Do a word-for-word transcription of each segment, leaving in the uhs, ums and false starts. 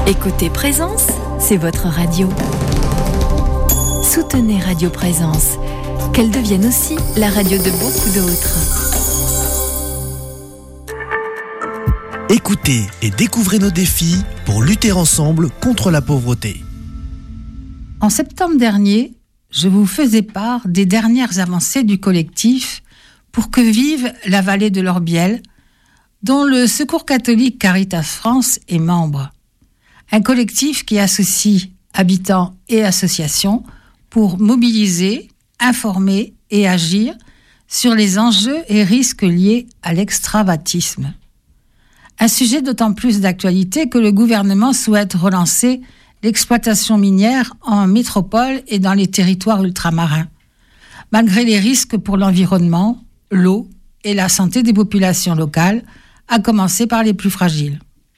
Écoutez Présence, c'est votre radio. Soutenez Radio Présence, qu'elle devienne aussi la radio de beaucoup d'autres. Écoutez et découvrez nos défis pour lutter ensemble contre la pauvreté. En septembre dernier, je vous faisais part des dernières avancées du collectif Pour que vive la vallée de l'Orbiel, dont le Secours catholique Caritas France est membre. Un collectif qui associe habitants et associations pour mobiliser, informer et agir sur les enjeux et risques liés à l'extravatisme. Un sujet d'autant plus d'actualité que le gouvernement souhaite relancer l'exploitation minière en métropole et dans les territoires ultramarins, malgré les risques pour l'environnement, l'eau et la santé des populations locales, à commencer par les plus fragiles.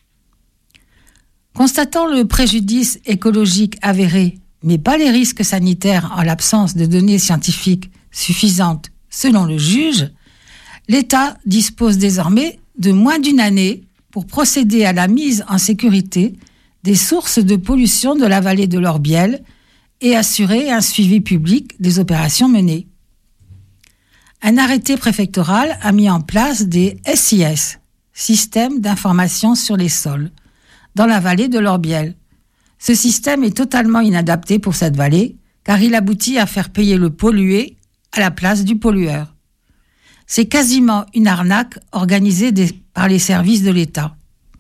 Constatant le préjudice écologique avéré, mais pas les risques sanitaires en l'absence de données scientifiques suffisantes selon le juge, l'État dispose désormais de moins d'une année pour procéder à la mise en sécurité des sources de pollution de la vallée de l'Orbiel et assurer un suivi public des opérations menées. Un arrêté préfectoral a mis en place des S I S, Système d'information sur les sols, dans la vallée de l'Orbiel. Ce système est totalement inadapté pour cette vallée, car il aboutit à faire payer le pollué à la place du pollueur. C'est quasiment une arnaque organisée des, par les services de l'État.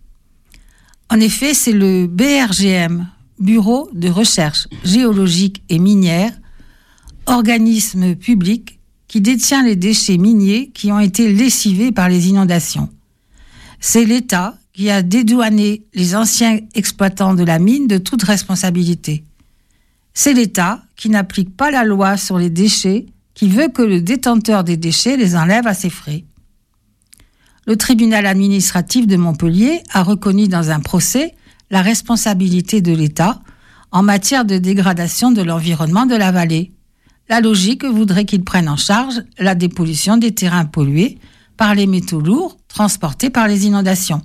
En effet, c'est le B R G M, Bureau de recherche géologique et minière, organisme public qui détient les déchets miniers qui ont été lessivés par les inondations. C'est l'État qui a dédouané les anciens exploitants de la mine de toute responsabilité. C'est l'État qui n'applique pas la loi sur les déchets, qui veut que le détenteur des déchets les enlève à ses frais. Le tribunal administratif de Montpellier a reconnu dans un procès la responsabilité de l'État en matière de dégradation de l'environnement de la vallée. La logique voudrait qu'il prenne en charge la dépollution des terrains pollués par les métaux lourds transportés par les inondations.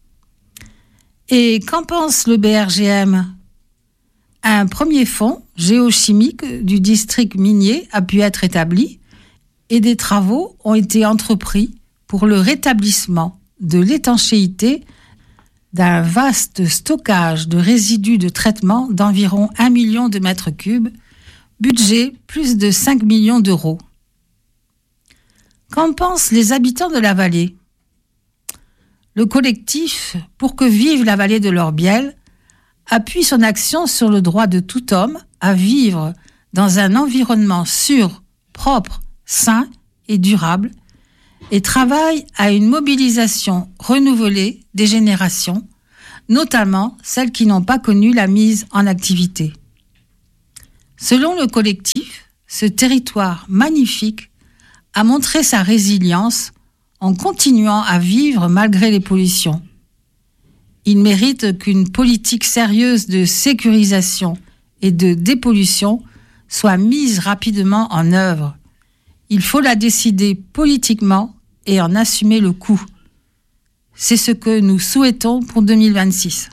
Et qu'en pense le B R G M ? Un premier fonds géochimique du district minier a pu être établi et des travaux ont été entrepris pour le rétablissement de l'étanchéité d'un vaste stockage de résidus de traitement d'environ un million de mètres cubes, budget plus de cinq millions d'euros. Qu'en pensent les habitants de la vallée ? Le collectif Pour que vive la vallée de l'Orbiel appuie son action sur le droit de tout homme à vivre dans un environnement sûr, propre, sain et durable et travaille à une mobilisation renouvelée des générations, notamment celles qui n'ont pas connu la mise en activité. Selon le collectif, ce territoire magnifique a montré sa résilience en continuant à vivre malgré les pollutions. Il mérite qu'une politique sérieuse de sécurisation et de dépollution soit mise rapidement en œuvre. Il faut la décider politiquement et en assumer le coût. C'est ce que nous souhaitons pour deux mille vingt-six.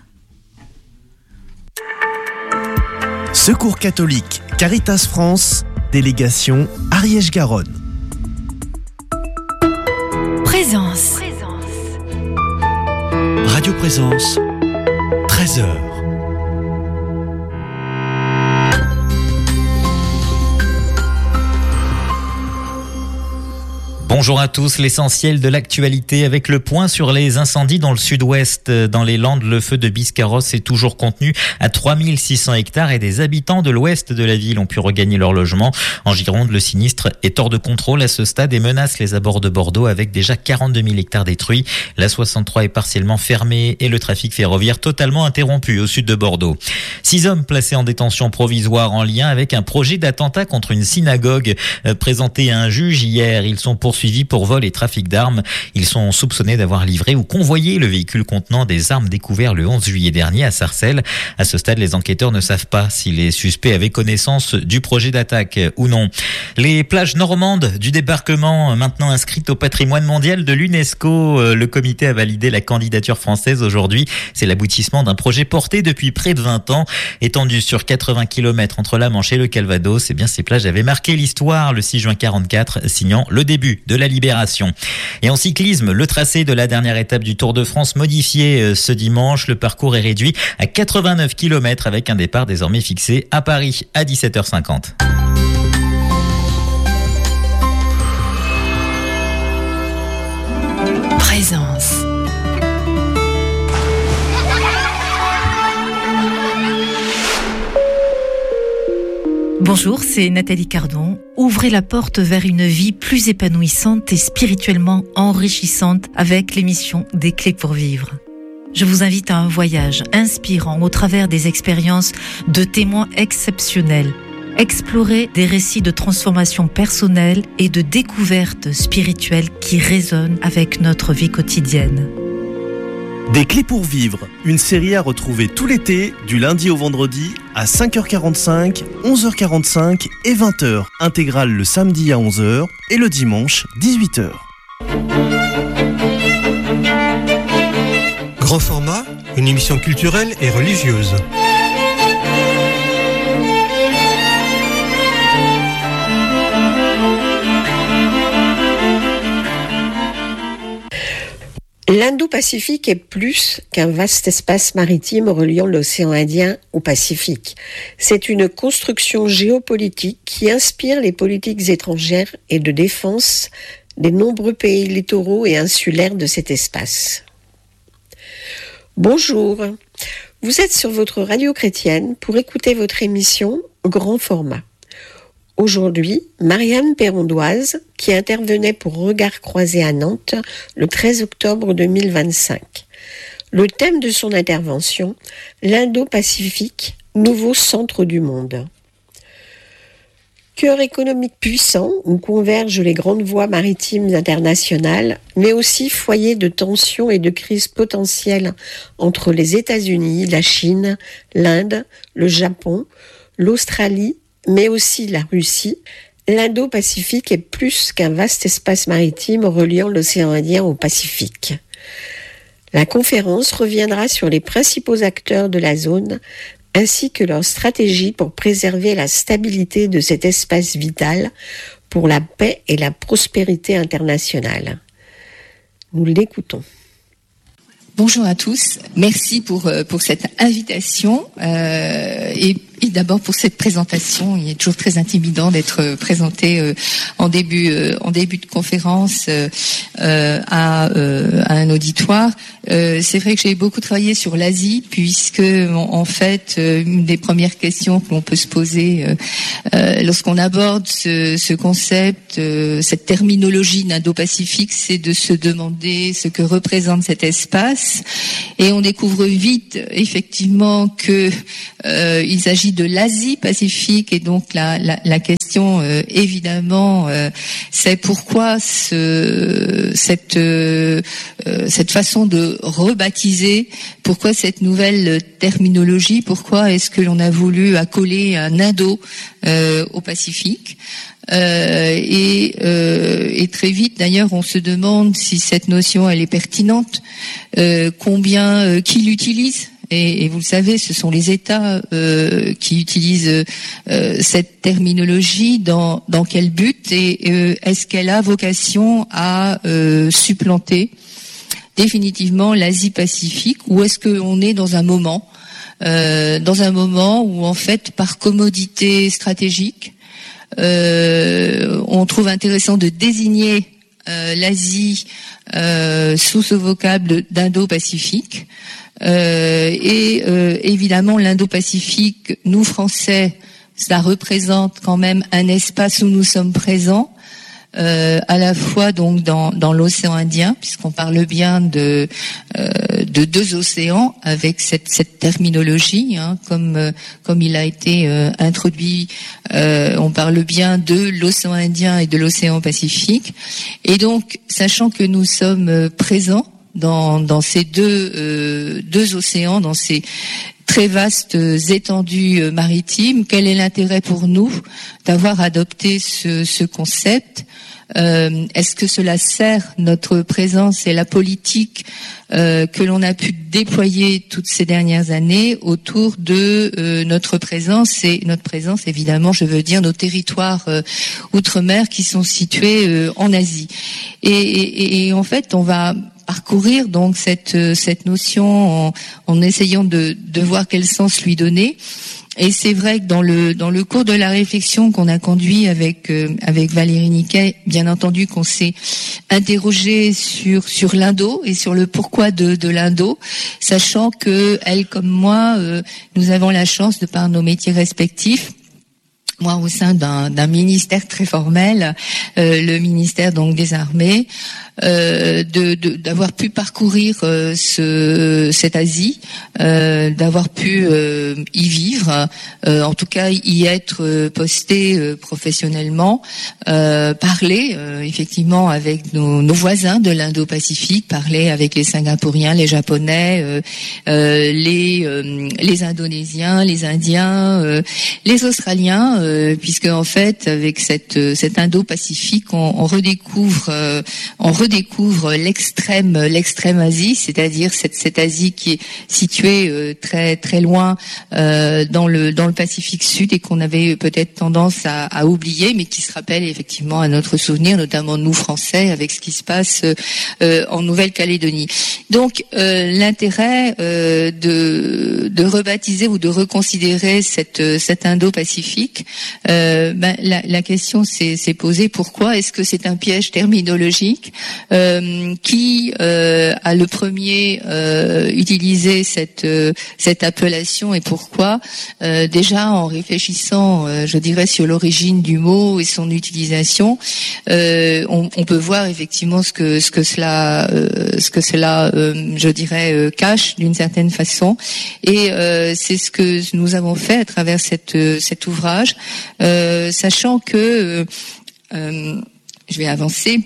Secours catholique Caritas France, délégation Ariège-Garonne. Présence. Radio Présence, treize heures. Bonjour à tous, l'essentiel de l'actualité avec le point sur les incendies dans le sud-ouest. Dans les Landes, le feu de Biscarrosse est toujours contenu à trois mille six cents hectares et des habitants de l'ouest de la ville ont pu regagner leur logement. En Gironde, le sinistre est hors de contrôle à ce stade et menace les abords de Bordeaux avec déjà quarante-deux mille hectares détruits. La soixante-trois est partiellement fermée et le trafic ferroviaire totalement interrompu au sud de Bordeaux. Six hommes placés en détention provisoire en lien avec un projet d'attentat contre une synagogue présenté à un juge hier. Ils sont poursuivis pour vol et trafic d'armes. Ils sont soupçonnés d'avoir livré ou convoyé le véhicule contenant des armes découvert le onze juillet dernier à Sarcelles. À ce stade, les enquêteurs ne savent pas si les suspects avaient connaissance du projet d'attaque ou non. Les plages normandes du débarquement, maintenant inscrites au patrimoine mondial de l'UNESCO. Le comité a validé la candidature française aujourd'hui. C'est l'aboutissement d'un projet porté depuis près de vingt ans. Étendu sur quatre-vingts kilomètres entre la Manche et le Calvados, eh bien, ces plages avaient marqué l'histoire le six juin quarante-quatre, signant le début de la libération. Et en cyclisme, le tracé de la dernière étape du Tour de France modifié ce dimanche. Le parcours est réduit à quatre-vingt-neuf kilomètres avec un départ désormais fixé à Paris à dix-sept heures cinquante. Présence. Bonjour, c'est Nathalie Cardon. Ouvrez la porte vers une vie plus épanouissante et spirituellement enrichissante avec l'émission Des Clés pour Vivre. Je vous invite à un voyage inspirant au travers des expériences de témoins exceptionnels. Explorer des récits de transformation personnelle et de découverte spirituelle qui résonnent avec notre vie quotidienne. Des Clés pour Vivre, une série à retrouver tout l'été, du lundi au vendredi, à cinq heures quarante-cinq, onze heures quarante-cinq et vingt heures. Intégrale le samedi à onze heures et le dimanche, dix-huit heures. Grand format, une émission culturelle et religieuse. L'Indo-Pacifique est plus qu'un vaste espace maritime reliant l'océan Indien au Pacifique. C'est une construction géopolitique qui inspire les politiques étrangères et de défense des nombreux pays littoraux et insulaires de cet espace. Bonjour, vous êtes sur votre radio chrétienne pour écouter votre émission Grand Format. Aujourd'hui, Marianne Perrondoise, qui intervenait pour Regard Croisé à Nantes le treize octobre deux mille vingt-cinq. Le thème de son intervention, l'Indo-Pacifique, nouveau centre du monde. Cœur économique puissant où convergent les grandes voies maritimes internationales, mais aussi foyer de tensions et de crises potentielles entre les États-Unis, la Chine, l'Inde, le Japon, l'Australie, mais aussi la Russie, l'Indo-Pacifique est plus qu'un vaste espace maritime reliant l'océan Indien au Pacifique. La conférence reviendra sur les principaux acteurs de la zone, ainsi que leur stratégie pour préserver la stabilité de cet espace vital pour la paix et la prospérité internationale. Nous l'écoutons. Bonjour à tous, merci pour pour cette invitation euh, et, et d'abord pour cette présentation. Il est toujours très intimidant d'être présenté euh, en début euh, en début de conférence euh, à, euh, à un auditoire. Euh, c'est vrai que j'ai beaucoup travaillé sur l'Asie puisque en, en fait euh, une des premières questions que l'on peut se poser euh, euh, lorsqu'on aborde ce, ce concept, euh, cette terminologie d'Indo-Pacifique, c'est de se demander ce que représente cet espace. Et on découvre vite, effectivement, que euh, il s'agit de l'Asie-Pacifique. Et donc la, la, la question, euh, évidemment, euh, c'est pourquoi ce, cette euh, cette façon de rebaptiser, pourquoi cette nouvelle terminologie, pourquoi est-ce que l'on a voulu accoler un Indo euh, au Pacifique. Euh, et, euh, et très vite, d'ailleurs, on se demande si cette notion elle est pertinente, euh, combien, euh, qui l'utilise. Et, et vous le savez, ce sont les États euh, qui utilisent euh, cette terminologie. Dans, dans quel but et euh, est-ce qu'elle a vocation à euh, supplanter définitivement l'Asie-Pacifique, ou est-ce qu'on est dans un moment, euh, dans un moment où en fait, par commodité stratégique, Euh, on trouve intéressant de désigner euh, l'Asie euh, sous ce vocable d'Indo-Pacifique. Euh, et euh, évidemment, l'Indo-Pacifique, nous Français, ça représente quand même un espace où nous sommes présents. Euh, à la fois donc dans, dans l'océan Indien, puisqu'on parle bien de euh, de deux océans avec cette, cette terminologie, hein, comme euh, comme il a été euh, introduit. Euh, on parle bien de l'océan Indien et de l'océan Pacifique, et donc sachant que nous sommes présents dans dans ces deux euh, deux océans, dans ces très vastes étendues maritimes. Quel est l'intérêt pour nous d'avoir adopté ce, ce concept ? Euh, est-ce que cela sert notre présence et la politique euh, que l'on a pu déployer toutes ces dernières années autour de euh, notre présence et notre présence, évidemment, je veux dire nos territoires euh, outre-mer qui sont situés euh, en Asie. Et, et, et en fait, on va parcourir donc cette cette notion en, en essayant de, de voir quel sens lui donner. Et c'est vrai que dans le dans le cours de la réflexion qu'on a conduit avec euh, avec Valérie Niquet, bien entendu qu'on s'est interrogé sur sur l'Indo et sur le pourquoi de de l'Indo, sachant que elle comme moi, euh, nous avons la chance de par nos métiers respectifs, moi au sein d'un d'un ministère très formel, euh, le ministère donc des Armées, euh, de, de d'avoir pu parcourir euh, ce cette Asie, euh, d'avoir pu euh, y vivre, euh, en tout cas y être euh, posté euh, professionnellement, euh, parler euh, effectivement avec nos, nos voisins de l'Indo-Pacifique, parler avec les Singapouriens, les Japonais, euh, euh, les euh, les Indonésiens, les Indiens, euh, les Australiens, euh, puisque en fait avec cette cette Indo-Pacifique on, on redécouvre euh, on redécouvre l'extrême l'extrême Asie, c'est-à-dire cette cette Asie qui est située euh, très très loin euh, dans le dans le Pacifique Sud et qu'on avait peut-être tendance à, à oublier, mais qui se rappelle effectivement à notre souvenir, notamment nous Français, avec ce qui se passe euh, en Nouvelle-Calédonie. Donc euh, l'intérêt euh, de de rebaptiser ou de reconsidérer cette cette Indo-Pacifique, euh, ben, la, la question s'est, s'est posée, pourquoi est-ce que c'est un piège terminologique? Euh, qui euh, a le premier euh, utilisé cette euh, cette appellation et pourquoi? euh, Déjà en réfléchissant, euh, je dirais, sur l'origine du mot et son utilisation, euh, on, on peut voir effectivement ce que ce que cela euh, ce que cela, euh, je dirais, euh, cache d'une certaine façon. Et euh, c'est ce que nous avons fait à travers cette cet ouvrage, euh, sachant que euh, je vais avancer.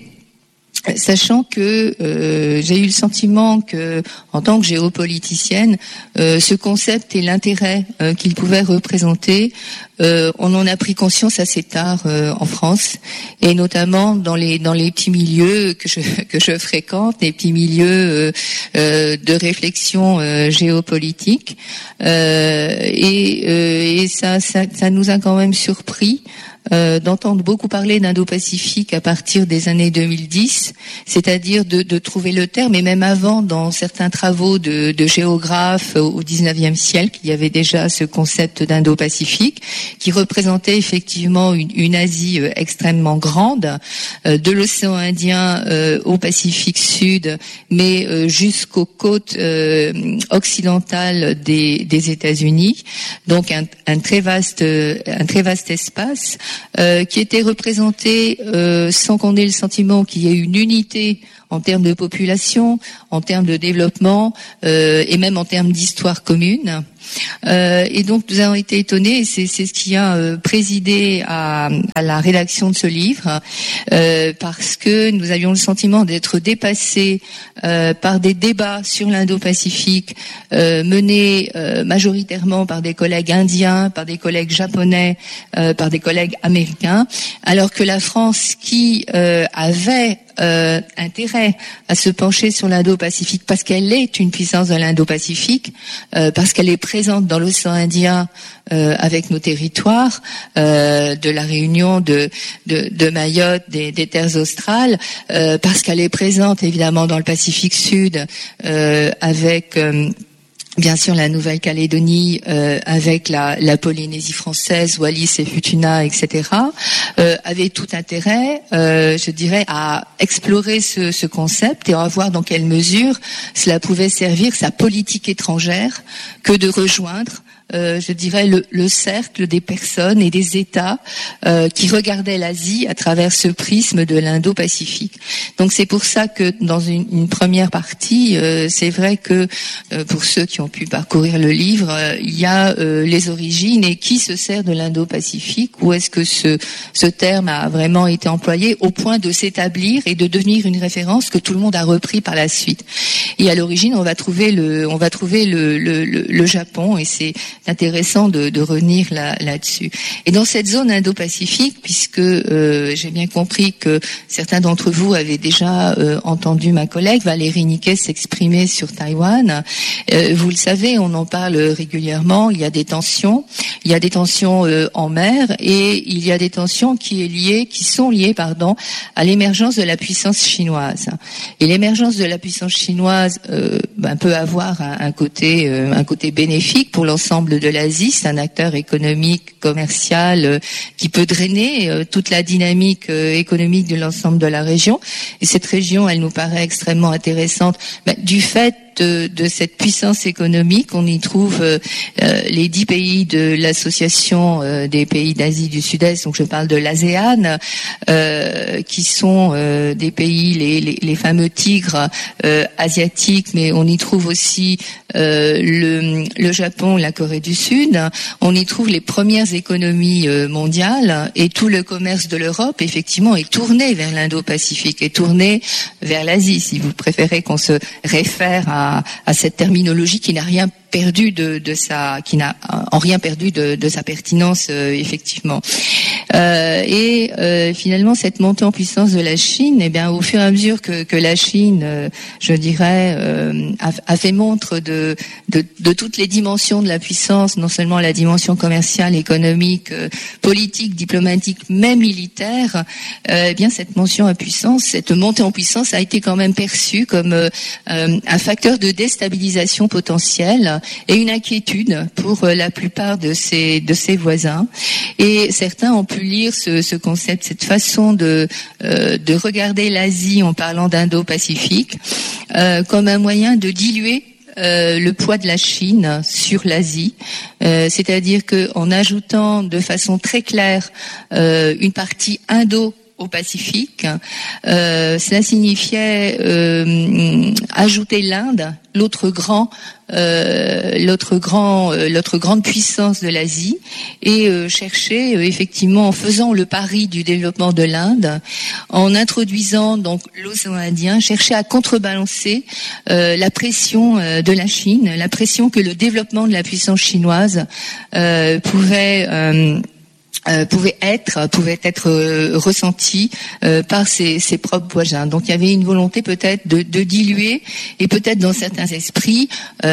Sachant que euh, j'ai eu le sentiment que, en tant que géopoliticienne, euh, ce concept et l'intérêt euh, qu'il pouvait représenter, euh, on en a pris conscience assez tard euh, en France, et notamment dans les dans les petits milieux que je que je fréquente, les petits milieux euh, euh, de réflexion euh, géopolitique, euh, et, euh, et ça, ça ça nous a quand même surpris. Euh, d'entendre beaucoup parler d'Indo-Pacifique à partir des années deux mille dix, c'est-à-dire de, de trouver le terme, et même avant, dans certains travaux de, de géographes au dix-neuvième siècle, il y avait déjà ce concept d'Indo-Pacifique, qui représentait effectivement une, une Asie euh, extrêmement grande, euh, de l'océan Indien euh, au Pacifique Sud, mais euh, jusqu'aux côtes euh, occidentales des, des États-Unis, donc un, un très vaste, un très vaste espace. Euh, qui était représenté euh, sans qu'on ait le sentiment qu'il y ait une unité en termes de population, en termes de développement euh, et même en termes d'histoire commune. Euh, et donc nous avons été étonnés, et c'est, c'est ce qui a euh, présidé à, à la rédaction de ce livre, euh, parce que nous avions le sentiment d'être dépassés euh, par des débats sur l'Indo-Pacifique euh, menés euh, majoritairement par des collègues indiens, par des collègues japonais, euh, par des collègues américains, alors que la France, qui euh, avait Euh, intérêt à se pencher sur l'Indo-Pacifique parce qu'elle est une puissance de l'Indo-Pacifique, euh, parce qu'elle est présente dans l'océan Indien euh, avec nos territoires, euh, de la Réunion, de, de, de Mayotte, des, des terres australes, euh, parce qu'elle est présente évidemment dans le Pacifique Sud euh, avec euh, bien sûr la Nouvelle-Calédonie, euh, avec la, la Polynésie française, Wallis et Futuna, et cetera, euh, avait tout intérêt, euh, je dirais, à explorer ce, ce concept et à voir dans quelle mesure cela pouvait servir sa politique étrangère que de rejoindre Euh, je dirais le, le cercle des personnes et des États euh, qui regardaient l'Asie à travers ce prisme de l'Indo-Pacifique. Donc c'est pour ça que dans une, une première partie, euh, c'est vrai que euh, pour ceux qui ont pu parcourir le livre, euh, il y a euh, les origines et qui se sert de l'Indo-Pacifique, où est-ce que ce, ce terme a vraiment été employé au point de s'établir et de devenir une référence que tout le monde a repris par la suite. Et à l'origine, on va trouver le, on va trouver le, le, le, le Japon, et c'est intéressant de, de revenir là, là-dessus. Et dans cette zone Indo-Pacifique, puisque euh, j'ai bien compris que certains d'entre vous avaient déjà euh, entendu ma collègue Valérie Niquet s'exprimer sur Taïwan, euh, vous le savez, on en parle régulièrement. Il y a des tensions, il y a des tensions euh, en mer, et il y a des tensions qui est liées, qui sont liées, pardon, à l'émergence de la puissance chinoise. Et l'émergence de la puissance chinoise euh, ben, peut avoir un, un côté, euh, un côté bénéfique pour l'ensemble de l'Asie. C'est un acteur économique, commercial, euh, qui peut drainer euh, toute la dynamique euh, économique de l'ensemble de la région. Et cette région, elle nous paraît extrêmement intéressante ben, du fait De, de cette puissance économique. On y trouve euh, euh, les dix pays de l'association euh, des pays d'Asie du Sud-Est, donc je parle de l'ASEAN, euh, qui sont euh, des pays, les, les, les fameux tigres euh, asiatiques, mais on y trouve aussi euh, le, le Japon, la Corée du Sud. On y trouve les premières économies euh, mondiales, et tout le commerce de l'Europe, effectivement, est tourné vers l'Indo-Pacifique, est tourné vers l'Asie, si vous préférez qu'on se réfère à À, à cette terminologie qui n'a rien perdu de, de sa, qui n'a en rien perdu de, de sa pertinence, euh, effectivement. Euh, et euh, finalement, cette montée en puissance de la Chine, eh bien, au fur et à mesure que, que la Chine, euh, je dirais, euh, a, a fait montre de, de, de toutes les dimensions de la puissance, non seulement la dimension commerciale, économique, euh, politique, diplomatique, mais militaire, euh, eh bien, cette montée en puissance, cette montée en puissance a été quand même perçue comme euh, un facteur de déstabilisation potentielle et une inquiétude pour la plupart de ses de ses voisins. Et certains ont pu lire ce, ce concept, cette façon de euh, de regarder l'Asie en parlant d'Indo-Pacifique euh, comme un moyen de diluer Euh, le poids de la Chine sur l'Asie, euh, c'est-à-dire que en ajoutant de façon très claire euh, une partie indo au Pacifique, euh, cela signifiait euh, ajouter l'Inde, l'autre grand, euh, l'autre grand, euh, l'autre grande puissance de l'Asie, et euh, chercher euh, effectivement, en faisant le pari du développement de l'Inde, en introduisant donc l'océan Indien, chercher à contrebalancer euh, la pression euh, de la Chine, la pression que le développement de la puissance chinoise euh, pouvait euh, Euh, pouvait être pouvait être euh, ressenti euh, par ses, ses propres voisins. Donc il y avait une volonté peut-être de, de diluer, et peut-être dans certains esprits,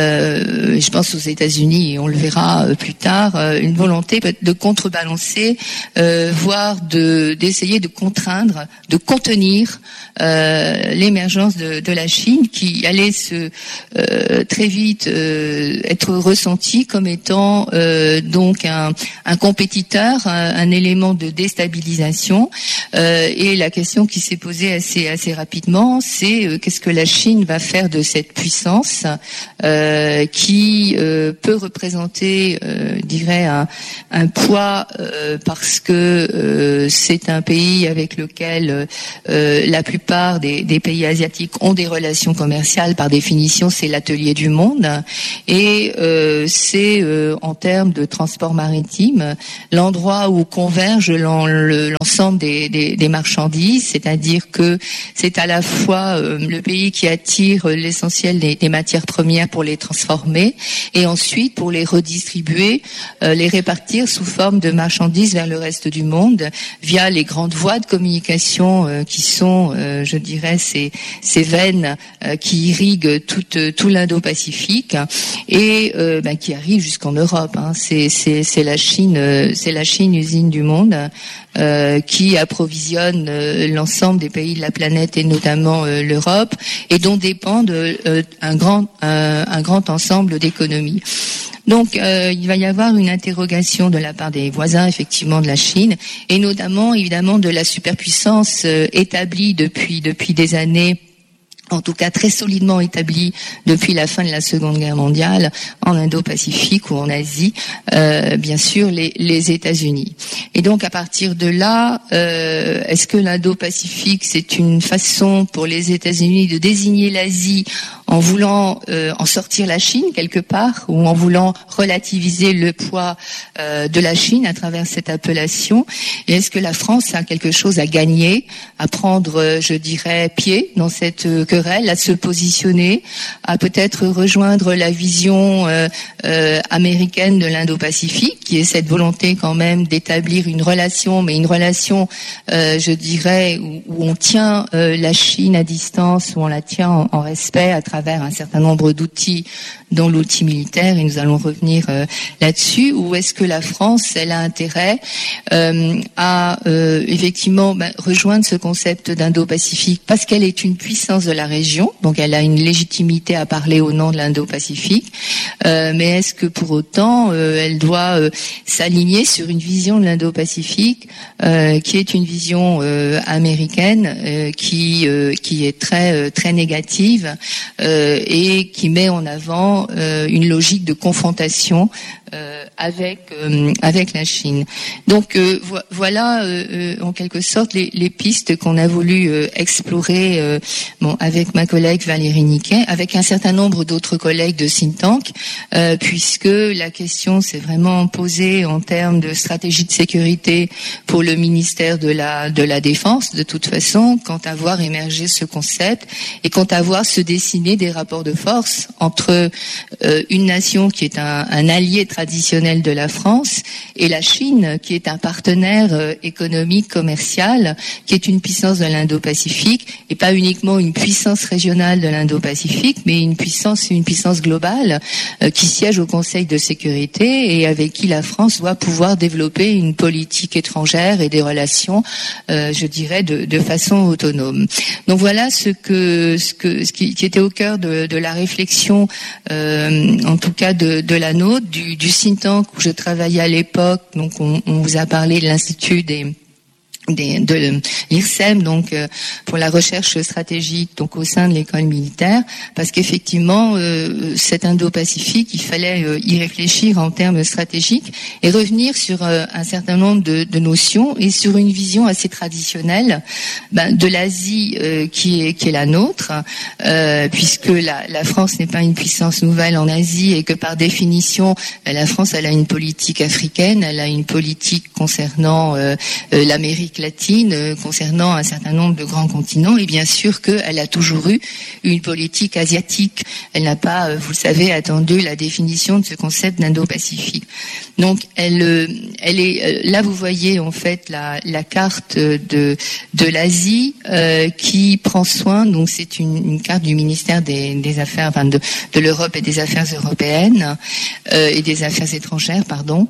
euh, je pense aux États-Unis, et on le verra euh, plus tard, euh, une volonté de contrebalancer, euh, voire de d'essayer de contraindre, de contenir euh, l'émergence de, de la Chine, qui allait se euh, très vite euh, être ressentie comme étant euh, donc un, un compétiteur, un élément de déstabilisation, euh, et la question qui s'est posée assez assez rapidement, c'est euh, qu'est-ce que la Chine va faire de cette puissance euh, qui euh, peut représenter, euh, je dirais, un, un poids euh, parce que euh, c'est un pays avec lequel euh, la plupart des, des pays asiatiques ont des relations commerciales. Par définition, c'est l'atelier du monde, et euh, c'est euh, en termes de transport maritime l'endroit où convergent l'ensemble des, des, des marchandises, c'est-à-dire que c'est à la fois euh, le pays qui attire l'essentiel des, des matières premières pour les transformer, et ensuite pour les redistribuer, euh, les répartir sous forme de marchandises vers le reste du monde via les grandes voies de communication euh, qui sont, euh, je dirais, ces, ces veines euh, qui irriguent tout, tout l'Indo-Pacifique, et euh, ben, qui arrivent jusqu'en Europe. Hein. C'est, c'est, c'est la Chine, euh, c'est la Chine usine du monde, euh, qui approvisionne euh, l'ensemble des pays de la planète, et notamment euh, l'Europe, et dont dépendent euh, un grand un, un grand ensemble d'économies. Donc, euh, il va y avoir une interrogation de la part des voisins, effectivement, de la Chine, et notamment, évidemment, de la superpuissance euh, établie depuis depuis des années, en tout cas très solidement établi depuis la fin de la Seconde Guerre mondiale, en Indo-Pacifique ou en Asie, euh, bien sûr les, les États-Unis. Et donc à partir de là, euh, est-ce que l'Indo-Pacifique, c'est une façon pour les États-Unis de désigner l'Asie en voulant euh, en sortir la Chine quelque part, ou en voulant relativiser le poids euh, de la Chine à travers cette appellation? Et est-ce que la France a quelque chose à gagner, à prendre, euh, je dirais, pied dans cette euh, querelle, à se positionner, à peut-être rejoindre la vision euh, euh, américaine de l'Indo-Pacifique, qui est cette volonté quand même d'établir une relation, mais une relation, euh, je dirais, où, où on tient euh, la Chine à distance, où on la tient en, en respect à travers un certain nombre d'outils, dont l'outil militaire, et nous allons revenir euh, là-dessus, ou est-ce que la France, elle a intérêt euh, à euh, effectivement ben, rejoindre ce concept d'Indo-Pacifique parce qu'elle est une puissance de la région, donc elle a une légitimité à parler au nom de l'Indo-Pacifique, euh, mais est-ce que pour autant euh, elle doit euh, s'aligner sur une vision de l'Indo-Pacifique euh, qui est une vision euh, américaine euh, qui euh, qui est très euh, très négative euh, et qui met en avant euh, une logique de confrontation euh, avec euh, avec la Chine. Donc euh, vo- voilà euh, euh, en quelque sorte les, les pistes qu'on a voulu euh, explorer euh, bon avec ma collègue Valérie Niquet, avec un certain nombre d'autres collègues de think tank, euh, puisque la question s'est vraiment posée en termes de stratégie de sécurité pour le ministère de la de la Défense, de toute façon, quant à voir émerger ce concept et quant à voir se dessiner des rapports de force entre euh, une nation qui est un, un allié traditionnel de la France et la Chine, qui est un partenaire euh, économique, commercial, qui est une puissance de l'Indo-Pacifique, et pas uniquement une puissance régionale de l'Indo-Pacifique, mais une puissance, une puissance globale euh, qui siège au Conseil de sécurité et avec qui la France doit pouvoir développer une politique étrangère et des relations, euh, je dirais, de, de façon autonome. Donc voilà ce que ce que ce qui, qui était au cœur de, de la réflexion, euh, en tout cas de, de la nôtre, du, du think tank où je travaillais à l'époque. Donc on, on vous a parlé de l'Institut des Des, de l'I R S E M, donc euh, pour la recherche stratégique, donc au sein de l'école militaire, parce qu'effectivement euh, cet Indo-Pacifique, il fallait euh, y réfléchir en termes stratégiques et revenir sur euh, un certain nombre de, de notions et sur une vision assez traditionnelle ben, de l'Asie euh, qui est qui est la nôtre, euh, puisque la, la France n'est pas une puissance nouvelle en Asie et que par définition la France elle a une politique africaine, elle a une politique concernant euh, euh, l'Amérique latine, euh, concernant un certain nombre de grands continents, et bien sûr qu'elle a toujours eu une politique asiatique. Elle n'a pas, euh, vous le savez, attendu la définition de ce concept d'Indo-Pacifique. Donc, elle, euh, elle est euh, là. Vous voyez en fait la, la carte de de l'Asie euh, qui prend soin. Donc, c'est une, une carte du ministère des, des Affaires, enfin de, de l'Europe et des Affaires européennes euh, et des Affaires étrangères, pardon.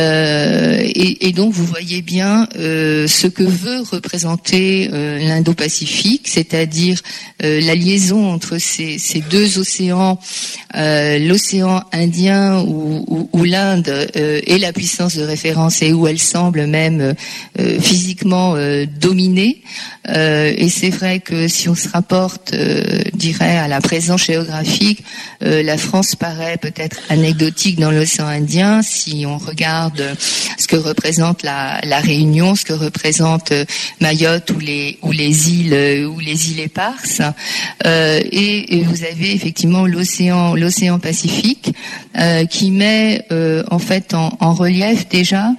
Euh, et, et donc, vous voyez bien euh, ce que veut représenter euh, l'Indo-Pacifique, c'est-à-dire euh, la liaison entre ces, ces deux océans, euh, l'océan Indien où, où, où l'Inde euh, est la puissance de référence et où elle semble même euh, physiquement euh, dominer. Euh, et c'est vrai que si on se rapporte, euh, dirais, à la présence géographique, euh, la France paraît peut-être anecdotique dans l'océan Indien si on regarde ce que représente la, la Réunion, ce que représente Mayotte ou les ou les îles ou les îles éparses, euh, et, et vous avez effectivement l'océan l'océan Pacifique euh, qui met euh, en fait en, en relief déjà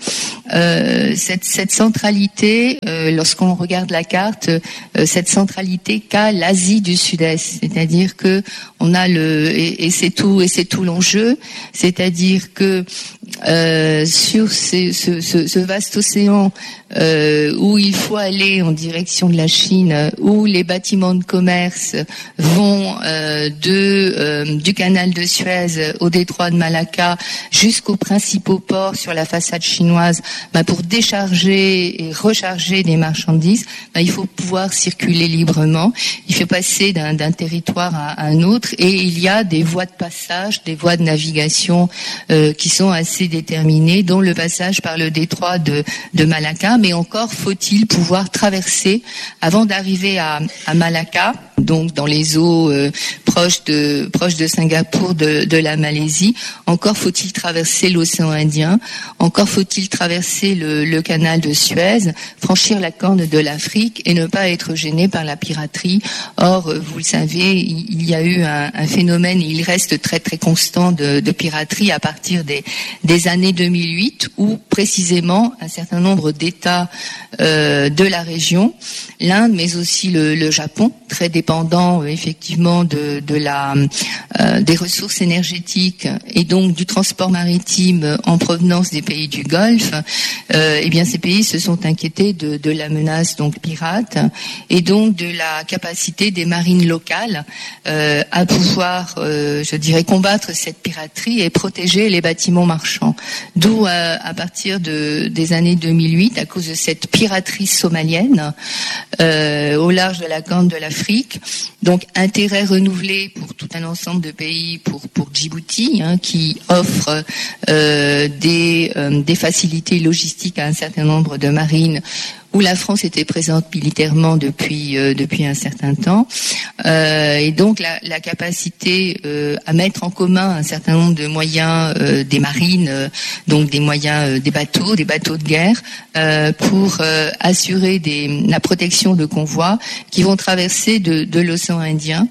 euh, cette cette centralité euh, lorsqu'on regarde la carte, euh, cette centralité qu'a l'Asie du Sud-Est, c'est-à-dire que on a le et, et c'est tout et c'est tout l'enjeu, c'est-à-dire que euh, sur ces, ce, ce, ce vaste océan euh, où il faut aller en direction de la Chine, où les bâtiments de commerce vont euh, de euh, du canal de Suez au détroit de Malacca jusqu'aux principaux ports sur la façade chinoise, bah, pour décharger et recharger des marchandises, bah, il faut pouvoir circuler librement. Il faut passer d'un, d'un territoire à un autre, et il y a des voies de passage, des voies de navigation euh, qui sont assez déterminées, dont le passage par le détroit de, de Malacca. Mais encore faut-il pouvoir traverser avant d'arriver à, à Malacca, donc dans les eaux euh, proche de proche de Singapour, de, de la Malaisie. Encore faut-il traverser l'océan Indien, encore faut-il traverser le, le canal de Suez, franchir la corne de l'Afrique et ne pas être gêné par la piraterie. Or, vous le savez, il y a eu un, un phénomène, et il reste très très constant de, de piraterie à partir des, des années deux mille huit, où précisément un certain nombre d'États euh, de la région, l'Inde, mais aussi le, le Japon, très dépendant euh, effectivement de, de la euh, des ressources énergétiques et donc du transport maritime en provenance des pays du Golfe, euh, eh bien ces pays se sont inquiétés de, de la menace donc pirate et donc de la capacité des marines locales euh, à pouvoir, euh, je dirais, combattre cette piraterie et protéger les bâtiments marchands. D'où euh, à partir de des années deux mille huit, à cause de cette piraterie somalienne euh, au large de la Corne de l'Afrique, donc intérêt renouvelé pour tout un ensemble de pays, pour pour Djibouti, hein, qui offre euh, des euh, des facilités logistiques à un certain nombre de marines, où la France était présente militairement depuis euh, depuis un certain temps, euh, et donc la, la capacité euh, à mettre en commun un certain nombre de moyens euh, des marines, euh, donc des moyens euh, des bateaux, des bateaux de guerre, euh, pour euh, assurer des, la protection de convois qui vont traverser de, de l'océan Indien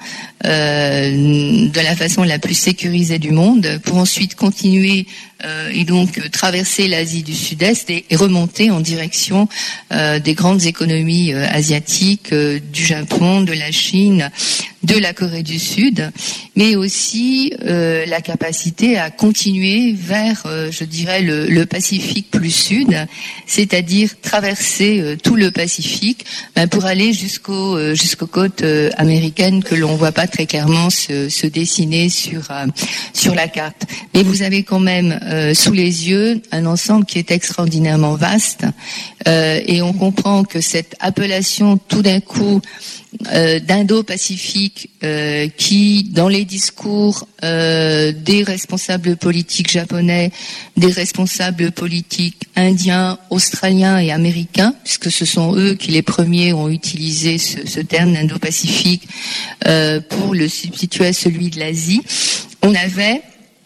euh, de la façon la plus sécurisée du monde, pour ensuite continuer euh, et donc traverser l'Asie du Sud-Est et, et remonter en direction euh, des grandes économies euh, asiatiques, euh, du Japon, de la Chine, de la Corée du Sud, mais aussi euh, la capacité à continuer vers, euh, je dirais, le, le Pacifique plus sud, c'est-à-dire traverser euh, tout le Pacifique ben, pour aller jusqu'au euh, jusqu'aux côtes euh, américaines que l'on voit pas très clairement se, se dessiner sur euh, sur la carte. Mais vous avez quand même euh, sous les yeux un ensemble qui est extraordinairement vaste, euh, et on comprend que cette appellation tout d'un coup Euh, d'Indo-Pacifique euh, qui, dans les discours euh, des responsables politiques japonais, des responsables politiques indiens, australiens et américains, puisque ce sont eux qui les premiers ont utilisé ce, ce terme d'Indo-Pacifique euh, pour le substituer à celui de l'Asie, on avait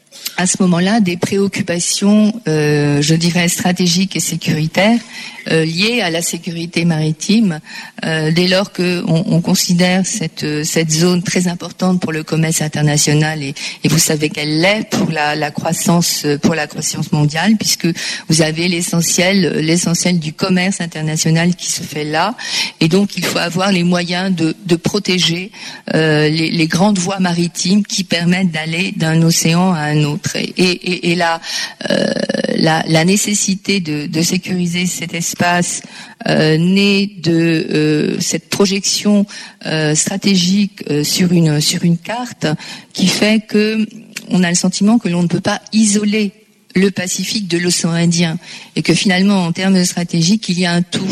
à ce moment-là des préoccupations, euh, je dirais, stratégiques et sécuritaires euh, liées à la sécurité maritime, euh, dès lors que on, on considère cette cette zone très importante pour le commerce international et, et vous savez qu'elle l'est pour la, la croissance pour la croissance mondiale, puisque vous avez l'essentiel l'essentiel du commerce international qui se fait là, et donc il faut avoir les moyens de de protéger euh, les, les grandes voies maritimes qui permettent d'aller d'un océan à un autre. Et, et, et la, euh, la, la nécessité de, de sécuriser cet espace euh, naît de euh, cette projection euh, stratégique euh, sur une sur une carte qui fait que on a le sentiment que l'on ne peut pas isoler le Pacifique de l'océan Indien, et que finalement en termes stratégiques il y a un tout,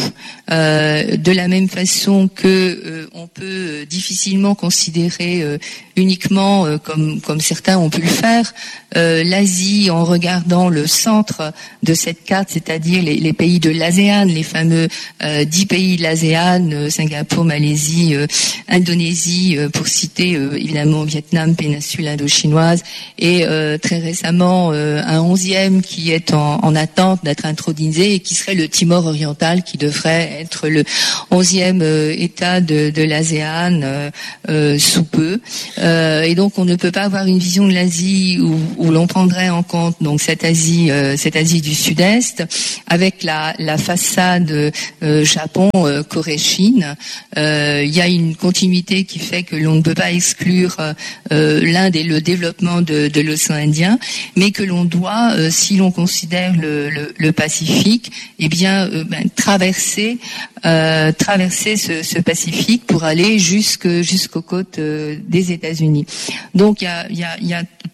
euh, de la même façon que euh, on peut difficilement considérer euh, uniquement euh, comme comme certains ont pu le faire euh, l'Asie en regardant le centre de cette carte, c'est-à-dire les, les pays de l'ASEAN, les fameux euh, dix pays de l'ASEAN, euh, Singapour, Malaisie, euh, Indonésie, euh, pour citer euh, évidemment Vietnam, péninsule indo-chinoise, et euh, très récemment euh, un onzième qui est en, en attente d'être intronisé et qui serait le Timor oriental, qui devrait être le onzième euh, État de, de l'ASEAN euh, euh, sous peu. Euh, et donc on ne peut pas avoir une vision de l'Asie où, où l'on prendrait en compte donc cette Asie, euh, cette Asie du Sud-Est, avec la, la façade euh, Japon, euh, Corée, Chine. Euh, il y a une continuité qui fait que l'on ne peut pas exclure euh, l'Inde et le développement de, de l'océan Indien, mais que l'on doit Euh, si l'on considère le, le, le Pacifique, eh bien euh, ben, traverser euh, traverser ce, ce Pacifique pour aller jusque jusqu'aux côtes euh, des États-Unis. Donc il y a il y a il y a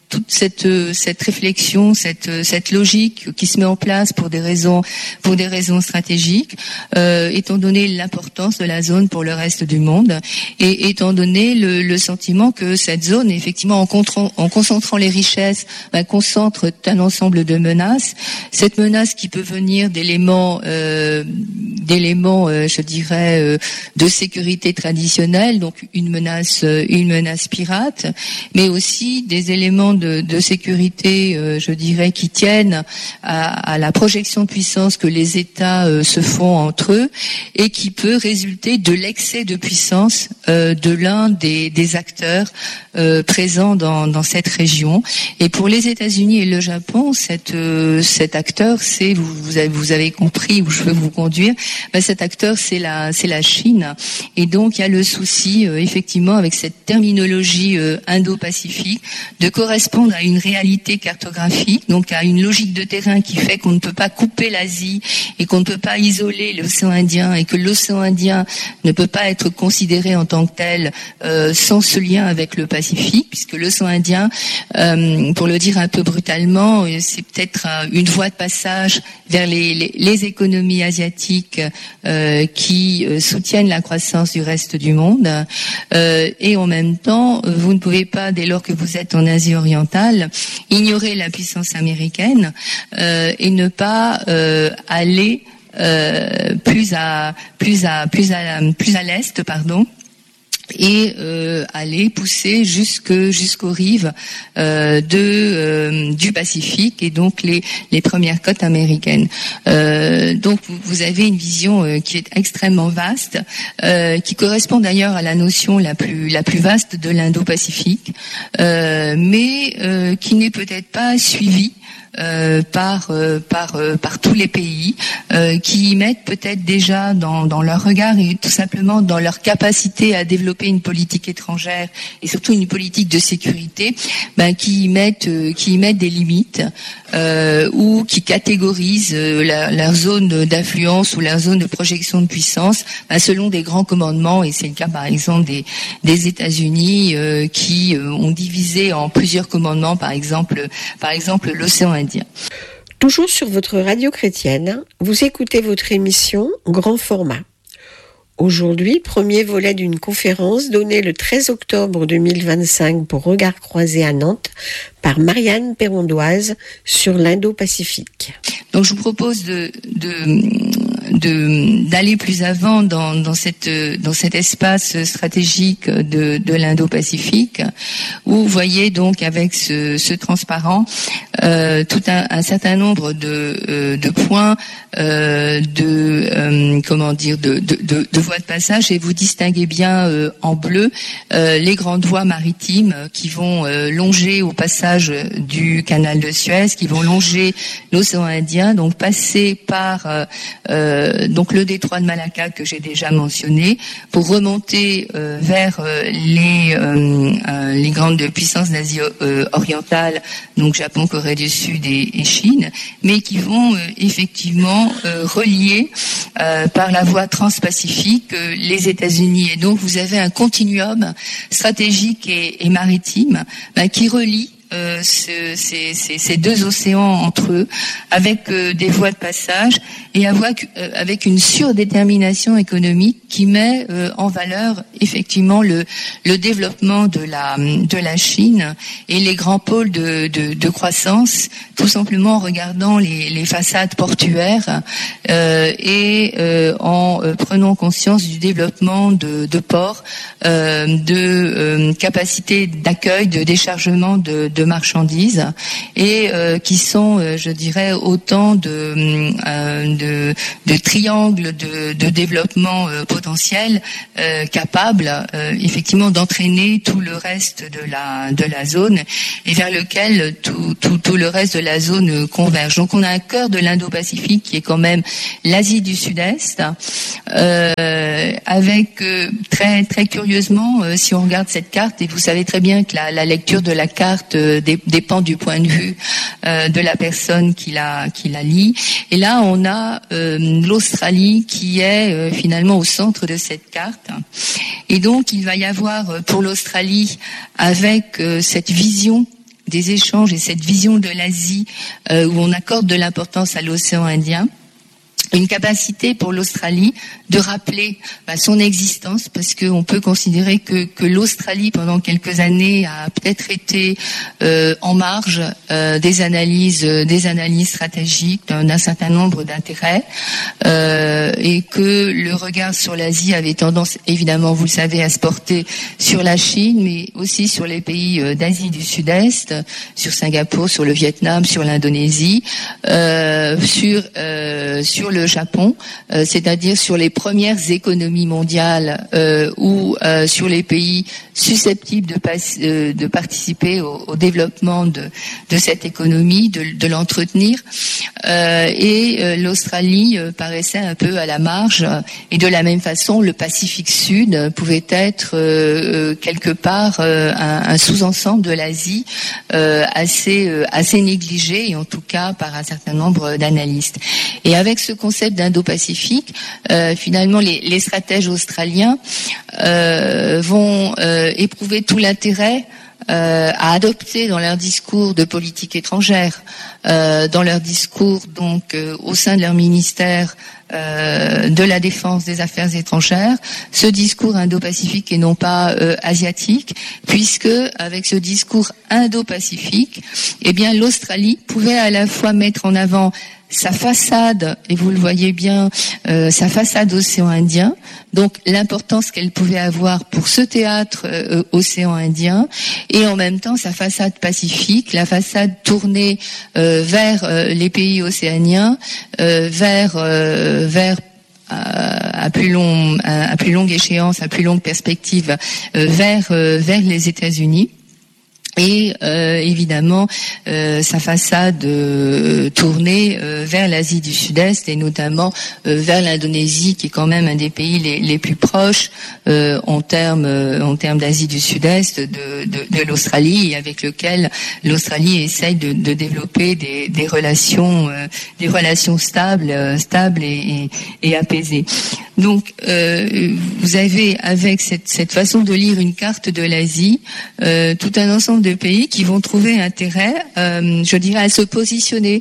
toute cette cette réflexion, cette cette logique qui se met en place pour des raisons pour des raisons stratégiques, euh, étant donné l'importance de la zone pour le reste du monde, et étant donné le, le sentiment que cette zone, effectivement, en, contrant, en concentrant les richesses, ben, concentre un ensemble de menaces. Cette menace qui peut venir d'éléments euh, d'éléments, euh, je dirais, euh, de sécurité traditionnelle, donc une menace une menace pirate, mais aussi des éléments de, de sécurité, euh, je dirais, qui tiennent à, à la projection de puissance que les États euh, se font entre eux, et qui peut résulter de l'excès de puissance euh, de l'un des, des acteurs euh, présents dans, dans cette région. Et pour les États-Unis et le Japon, cette, euh, cet acteur, c'est, vous, vous, avez, vous avez compris où je veux vous conduire, ben cet acteur, c'est la, c'est la Chine. Et donc, il y a le souci, euh, effectivement, avec cette terminologie euh, indo-pacifique, de correspondre à une réalité cartographique, donc à une logique de terrain qui fait qu'on ne peut pas couper l'Asie et qu'on ne peut pas isoler l'océan Indien, et que l'océan Indien ne peut pas être considéré en tant que tel euh, sans ce lien avec le Pacifique, puisque l'océan Indien, euh, pour le dire un peu brutalement, c'est peut-être euh, une voie de passage vers les, les, les économies asiatiques euh, qui euh, soutiennent la croissance du reste du monde, euh, et en même temps, vous ne pouvez pas, dès lors que vous êtes en Asie orientale, ignorer la puissance américaine euh, et ne pas euh, aller euh, plus à plus à plus à plus à l'est, pardon. Et euh, aller pousser jusque jusqu'aux rives euh, de euh, du Pacifique, et donc les les premières côtes américaines. Euh, donc vous, vous avez une vision euh, qui est extrêmement vaste, euh, qui correspond d'ailleurs à la notion la plus la plus vaste de l'Indo-Pacifique, euh, mais euh, qui n'est peut-être pas suivie Euh, par euh, par euh, par tous les pays euh, qui y mettent peut-être déjà dans dans leur regard et tout simplement dans leur capacité à développer une politique étrangère et surtout une politique de sécurité, ben qui y mettent euh, qui y mettent des limites euh, ou qui catégorisent euh, la, leur zone d'influence ou leur zone de projection de puissance ben, selon des grands commandements, et c'est le cas par exemple des des États-Unis euh, qui euh, ont divisé en plusieurs commandements, par exemple par exemple l'océan Indien. Toujours sur votre radio chrétienne, vous écoutez votre émission Grand Format. Aujourd'hui, premier volet d'une conférence donnée le treize octobre deux mille vingt-cinq pour Regard Croisé à Nantes par Marianne Perrondoise sur l'Indo-Pacifique. Donc je vous propose de, de de d'aller plus avant dans dans cette dans cet espace stratégique de de l'Indo-Pacifique, où vous voyez donc avec ce ce transparent euh, tout un, un certain nombre de euh, de points euh, de euh, comment dire de, de de de voies de passage, et vous distinguez bien euh, en bleu euh, les grandes voies maritimes qui vont euh, longer au passage du canal de Suez, qui vont longer l'océan Indien, donc passer par euh, euh, donc le détroit de Malacca que j'ai déjà mentionné, pour remonter euh, vers euh, les euh, euh, les grandes puissances d'Asie euh, orientale, donc Japon, Corée du Sud et, et Chine, mais qui vont euh, effectivement euh, relier euh, par la voie transpacifique euh, les États-Unis. Et donc vous avez un continuum stratégique et, et maritime ben, qui relie Euh, ce, ces, ces, ces deux océans entre eux, avec euh, des voies de passage, et avec, euh, avec une surdétermination économique qui met euh, en valeur effectivement le, le développement de la, de la Chine et les grands pôles de, de, de croissance, tout simplement en regardant les, les façades portuaires euh, et euh, en euh, prenant conscience du développement de, de ports, euh, de euh, capacité d'accueil, de déchargement de de marchandises, et euh, qui sont, euh, je dirais, autant de euh, de, de triangles de, de développement euh, potentiel euh, capables euh, effectivement d'entraîner tout le reste de la de la zone, et vers lequel tout tout tout le reste de la zone converge. Donc on a un cœur de l'Indo-Pacifique qui est quand même l'Asie du Sud-Est, euh, avec euh, très très curieusement, euh, si on regarde cette carte, et vous savez très bien que la, la lecture de la carte euh, dépend du point de vue euh, de la personne qui la qui la lit. Et là, on a euh, l'Australie qui est euh, finalement au centre de cette carte. Et donc, il va y avoir euh, pour l'Australie, avec euh, cette vision des échanges et cette vision de l'Asie euh, où on accorde de l'importance à l'océan Indien, une capacité pour l'Australie de rappeler bah, son existence, parce qu'on peut considérer que, que l'Australie pendant quelques années a peut-être été euh, en marge euh, des analyses, euh, des analyses stratégiques d'un, d'un certain nombre d'intérêts, euh, et que le regard sur l'Asie avait tendance, évidemment, vous le savez, à se porter sur la Chine, mais aussi sur les pays euh, d'Asie du Sud-Est, sur Singapour, sur le Vietnam, sur l'Indonésie, euh, sur euh, sur le Japon, euh, c'est-à-dire sur les premières économies mondiales euh, ou euh, sur les pays susceptibles de, pas, euh, de participer au, au développement de, de cette économie, de, de l'entretenir. Euh, et euh, l'Australie euh, paraissait un peu à la marge. Et de la même façon, le Pacifique Sud pouvait être euh, quelque part euh, un, un sous-ensemble de l'Asie euh, assez, euh, assez négligé, et en tout cas par un certain nombre d'analystes. Et avec ce concept d'Indo-Pacifique, euh, finalement, les, les stratèges australiens euh, vont euh, éprouver tout l'intérêt euh, à adopter dans leur discours de politique étrangère, euh, dans leur discours donc euh, au sein de leur ministère euh, de la Défense, des Affaires étrangères, ce discours indo-pacifique et non pas euh, asiatique, puisque avec ce discours indo-pacifique, eh bien l'Australie pouvait à la fois mettre en avant sa façade, et vous le voyez bien, euh, sa façade océan Indien, donc l'importance qu'elle pouvait avoir pour ce théâtre euh, océan Indien, et en même temps sa façade pacifique, la façade tournée euh, vers euh, les pays océaniens, euh, vers euh, vers à, à plus long à, à plus longue échéance, à plus longue perspective, euh, vers euh, vers les États-Unis. Et euh, évidemment, euh, sa façade euh, tournée euh, vers l'Asie du Sud-Est et notamment euh, vers l'Indonésie, qui est quand même un des pays les, les plus proches euh, en termes euh, en termes d'Asie du Sud-Est de, de, de l'Australie, et avec lequel l'Australie essaye de, de développer des, des relations euh, des relations stables, euh, stables et, et, et apaisées. Donc, euh, vous avez avec cette, cette façon de lire une carte de l'Asie euh, tout un ensemble de pays qui vont trouver intérêt, euh, je dirais, à se positionner,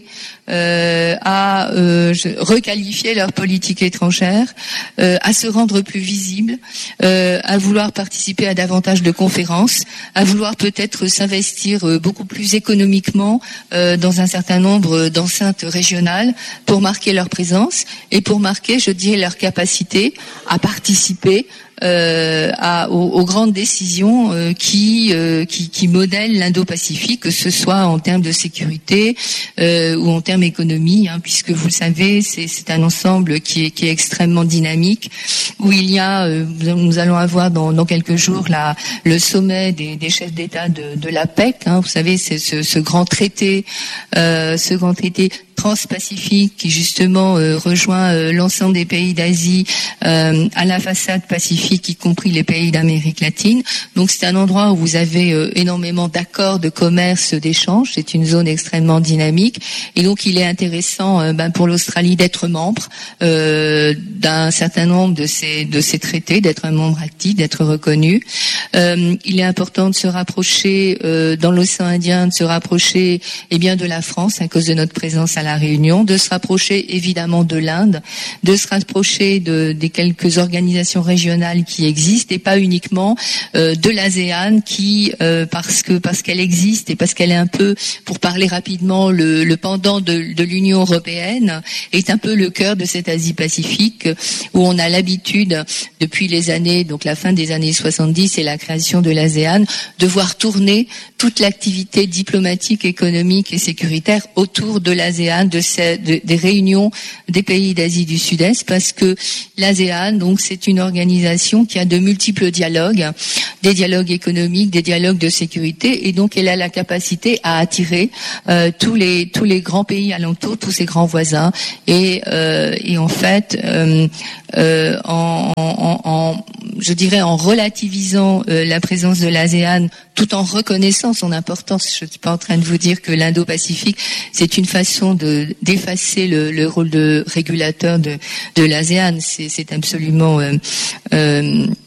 euh, à euh, requalifier leur politique étrangère, euh, à se rendre plus visibles, euh, à vouloir participer à davantage de conférences, à vouloir peut-être s'investir euh, beaucoup plus économiquement euh, dans un certain nombre d'enceintes régionales pour marquer leur présence et pour marquer, je dirais, leur capacité à participer Euh, à, aux, aux grandes décisions euh, qui, euh, qui qui modèlent l'Indo-Pacifique, que ce soit en termes de sécurité euh, ou en termes économie, hein, puisque vous le savez, c'est, c'est un ensemble qui est, qui est extrêmement dynamique, où il y a, euh, nous allons avoir dans, dans quelques jours la, le sommet des, des chefs d'État de, de l'A P E C, hein, vous savez, c'est ce, ce grand traité, euh, ce grand traité transpacifique qui justement euh, rejoint euh, l'ensemble des pays d'Asie euh, à la façade pacifique, y compris les pays d'Amérique latine. Donc c'est un endroit où vous avez euh, énormément d'accords de commerce, d'échange. C'est une zone extrêmement dynamique, et donc il est intéressant euh, ben, pour l'Australie d'être membre euh, d'un certain nombre de ces de ces traités, d'être un membre actif, d'être reconnu. Euh, il est important de se rapprocher euh, dans l'océan Indien, de se rapprocher eh bien de la France à cause de notre présence à la Réunion, de se rapprocher évidemment de l'Inde, de se rapprocher de, des quelques organisations régionales qui existent, et pas uniquement euh, de l'ASEAN qui, euh, parce que parce qu'elle existe et parce qu'elle est un peu, pour parler rapidement, le, le pendant de, de l'Union européenne, est un peu le cœur de cette Asie-Pacifique où on a l'habitude, depuis les années, donc la fin des années soixante-dix et la création de l'ASEAN, de voir tourner toute l'activité diplomatique, économique et sécuritaire autour de l'ASEAN, de, ces, de des réunions des pays d'Asie du Sud-Est, parce que l'ASEAN, donc, c'est une organisation qui a de multiples dialogues, des dialogues économiques, des dialogues de sécurité, et donc elle a la capacité à attirer euh, tous les tous les grands pays alentours, tous ses grands voisins, et euh, et en fait, euh, euh, en, en, en je dirais en relativisant euh, la présence de l'ASEAN, tout en reconnaissant son importance. Je ne suis pas en train de vous dire que l'Indo-Pacifique, c'est une façon de d'effacer le, le rôle de régulateur de, de l'ASEAN. C'est, c'est absolument euh, euh,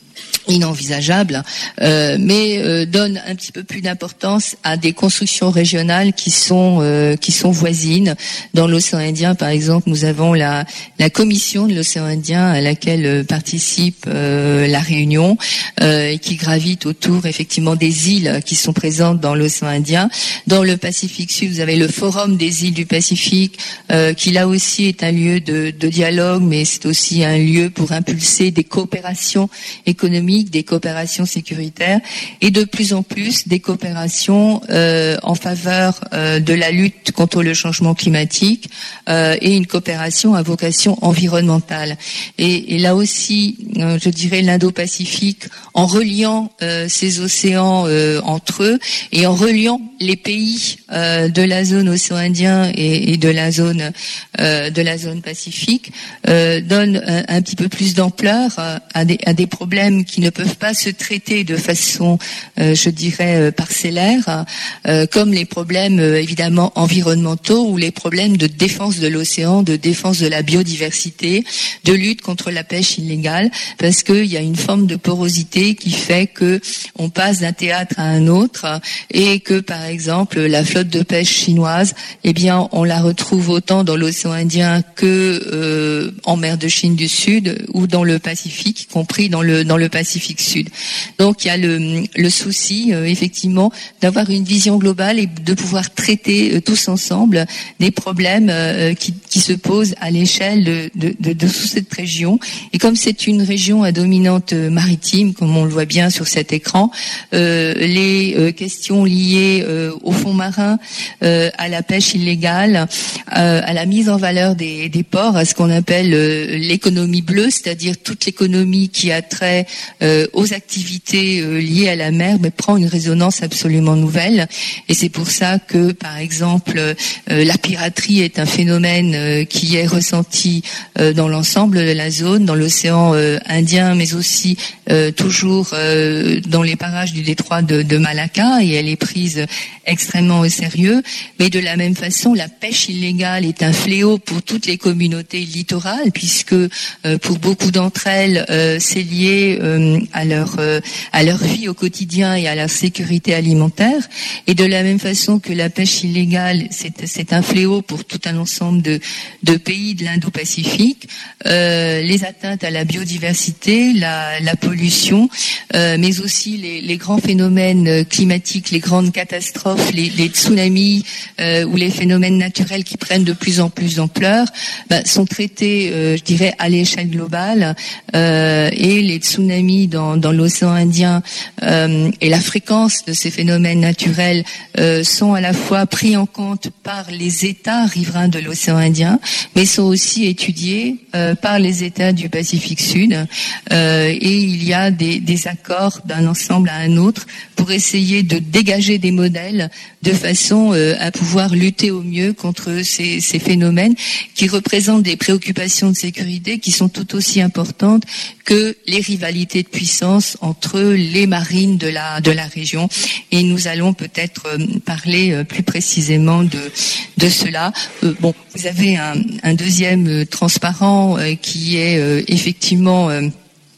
inenvisageable, euh, mais euh, donne un petit peu plus d'importance à des constructions régionales qui sont euh, qui sont voisines. Dans l'océan Indien, par exemple, nous avons la la commission de l'océan Indien à laquelle euh, participe euh, la Réunion, euh, et qui gravite autour effectivement des îles qui sont présentes dans l'océan Indien. Dans le Pacifique Sud, vous avez le Forum des îles du Pacifique, euh, qui là aussi est un lieu de, de dialogue, mais c'est aussi un lieu pour impulser des coopérations économiques, des coopérations sécuritaires et de plus en plus des coopérations euh, en faveur euh, de la lutte contre le changement climatique euh, et une coopération à vocation environnementale. Et, et là aussi, euh, je dirais l'Indo-Pacifique, en reliant euh, ces océans euh, entre eux et en reliant les pays euh, de la zone océan Indien et, et de la zone euh, de la zone Pacifique, euh, donne un, un petit peu plus d'ampleur euh, à, des, à des problèmes qui ne peuvent pas se traiter de façon, euh, je dirais, euh, parcellaire, euh, comme les problèmes euh, évidemment environnementaux ou les problèmes de défense de l'océan, de défense de la biodiversité, de lutte contre la pêche illégale, parce qu'il y a une forme de porosité qui fait que on passe d'un théâtre à un autre et que, par exemple, la flotte de pêche chinoise, eh bien, on la retrouve autant dans l'océan Indien que euh, en mer de Chine du Sud ou dans le Pacifique, y compris dans le dans le Pacifique Sud. Donc il y a le, le souci euh, effectivement d'avoir une vision globale et de pouvoir traiter euh, tous ensemble des problèmes euh, qui, qui se posent à l'échelle de, de, de, de toute cette région. Et comme c'est une région à dominante maritime, comme on le voit bien sur cet écran, euh, les euh, questions liées euh, au fond marin, euh, à la pêche illégale, euh, à la mise en valeur des, des ports, à ce qu'on appelle euh, l'économie bleue, c'est-à-dire toute l'économie qui a trait euh, aux activités euh, liées à la mer, mais prend une résonance absolument nouvelle. Et c'est pour ça que, par exemple, euh, la piraterie est un phénomène euh, qui est ressenti euh, dans l'ensemble de la zone, dans l'océan euh, Indien, mais aussi euh, toujours euh, dans les parages du détroit de, de Malacca, et elle est prise extrêmement au sérieux. Mais de la même façon, la pêche illégale est un fléau pour toutes les communautés littorales, puisque euh, pour beaucoup d'entre elles, euh, c'est lié euh, à leur euh, à leur vie au quotidien et à leur sécurité alimentaire. Et de la même façon que la pêche illégale, c'est c'est un fléau pour tout un ensemble de de pays de l'Indo-Pacifique. Euh, les atteintes à la biodiversité, la la pollution, euh, mais aussi les les grands phénomènes climatiques, les grandes catastrophes, les les tsunamis euh, ou les phénomènes naturels qui prennent de plus en plus d'ampleur, bah, sont traités, euh, je dirais, à l'échelle globale. Euh, et les tsunamis dans, dans l'océan Indien euh, et la fréquence de ces phénomènes naturels euh, sont à la fois pris en compte par les États riverains de l'océan Indien, mais sont aussi étudiés euh, par les États du Pacifique Sud. Euh, et il y a des, des accords d'un ensemble à un autre pour essayer de dégager des modèles de façon euh, à pouvoir lutter au mieux contre ces, ces phénomènes qui représentent des préoccupations de sécurité qui sont tout aussi importantes que les rivalités de puissance entre les marines de la de la région. Et nous allons peut-être euh, parler euh, plus précisément de de cela. Euh, bon, vous avez un, un deuxième euh, transparent euh, qui est euh, effectivement euh,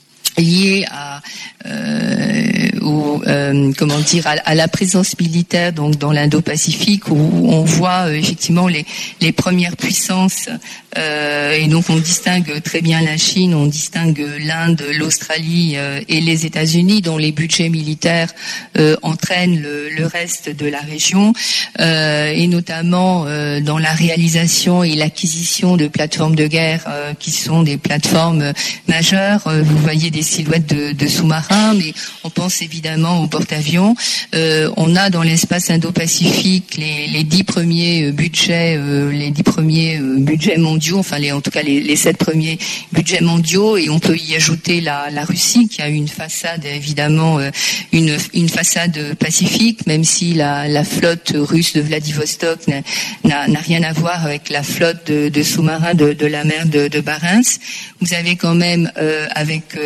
lié à euh, au, euh, comment dire à, à la présence militaire donc dans l'Indo-Pacifique, où on voit euh, effectivement les les premières puissances euh, et donc on distingue très bien la Chine, on distingue l'Inde, l'Australie euh, et les États-Unis, dont les budgets militaires euh, entraînent le, le reste de la région, euh, et notamment euh, dans la réalisation et l'acquisition de plateformes de guerre euh, qui sont des plateformes majeures. Euh, vous voyez des silhouettes de, de sous-marins, mais on pense évidemment aux porte-avions. Euh, on a dans l'espace Indo-Pacifique les, les dix premiers budgets, euh, les dix premiers euh, budgets mondiaux, enfin les, en tout cas les, les sept premiers budgets mondiaux, et on peut y ajouter la, la Russie qui a une façade évidemment euh, une, une façade pacifique, même si la, la flotte russe de Vladivostok n'a, n'a rien à voir avec la flotte de, de sous-marins de, de la mer de, de Barents. Vous avez quand même euh, avec